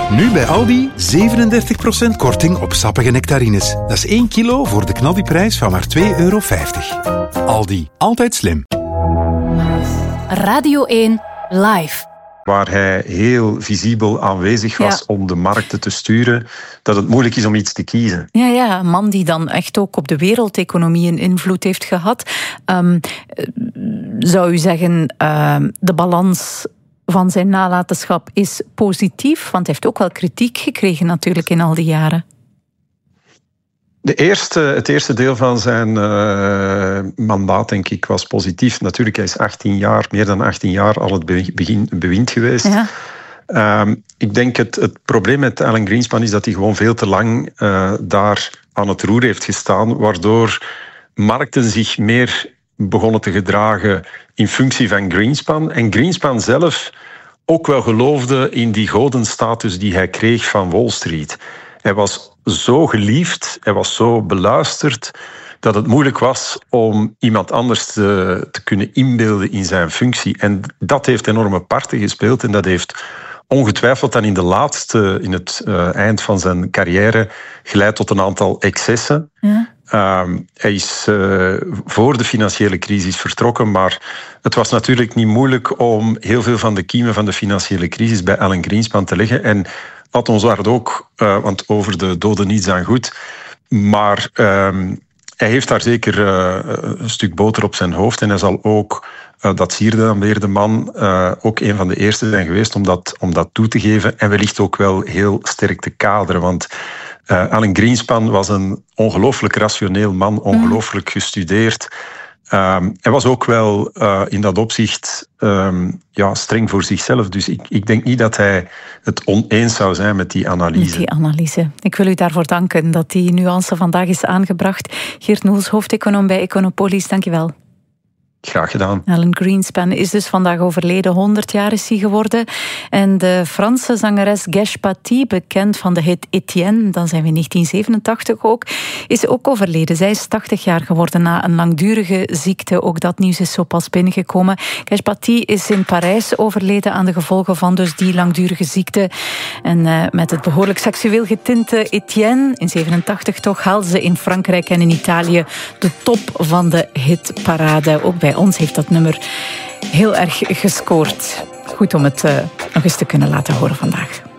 Nu bij Aldi 37% korting op sappige nectarines. Dat is 1 kilo voor de knaldiprijs van maar €2,50. Aldi, altijd slim. Radio 1 Live. Waar hij heel visibel aanwezig was om de markten te sturen, dat het moeilijk is om iets te kiezen. Ja, een man die dan echt ook op de wereldeconomie een invloed heeft gehad. Zou u zeggen, de balans van zijn nalatenschap is positief? Want hij heeft ook wel kritiek gekregen natuurlijk in al die jaren. Het eerste deel van zijn mandaat, denk ik, was positief. Natuurlijk, hij is meer dan 18 jaar al het bewind geweest. Ja. Ik denk het probleem met Alan Greenspan is dat hij gewoon veel te lang daar aan het roer heeft gestaan, waardoor markten zich meer begonnen te gedragen in functie van Greenspan. En Greenspan zelf ook wel geloofde in die godenstatus die hij kreeg van Wall Street. Hij was zo geliefd, hij was zo beluisterd, dat het moeilijk was om iemand anders te kunnen inbeelden in zijn functie. En dat heeft enorme parten gespeeld en dat heeft ongetwijfeld dan in het eind van zijn carrière geleid tot een aantal excessen. Ja. Hij is voor de financiële crisis vertrokken, maar het was natuurlijk niet moeilijk om heel veel van de kiemen van de financiële crisis bij Alan Greenspan te leggen. En laat ons daar ook, want over de doden niets aan goed, maar hij heeft daar zeker een stuk boter op zijn hoofd en hij zal ook, dat sierde dan weer de man, ook een van de eerste zijn geweest om dat toe te geven en wellicht ook wel heel sterk te kaderen, want Alan Greenspan was een ongelooflijk rationeel man, ongelooflijk gestudeerd. Hij was ook wel in dat opzicht streng voor zichzelf. Dus ik denk niet dat hij het oneens zou zijn met die analyse. Ik wil u daarvoor danken dat die nuance vandaag is aangebracht. Geert Noels, hoofdeconoom bij Econopolis, dank je wel. Graag gedaan. Alan Greenspan is dus vandaag overleden. 100 jaar is hij geworden. En de Franse zangeres Gesh Paty, bekend van de hit Etienne, dan zijn we in 1987 ook, is ook overleden. Zij is 80 jaar geworden na een langdurige ziekte. Ook dat nieuws is zo pas binnengekomen. Gesh Paty is in Parijs overleden aan de gevolgen van dus die langdurige ziekte. En met het behoorlijk seksueel getinte Etienne, in 87 toch, haalde ze in Frankrijk en in Italië de top van de hitparade. Ook bij ons heeft dat nummer heel erg gescoord. Goed om het nog eens te kunnen laten horen vandaag.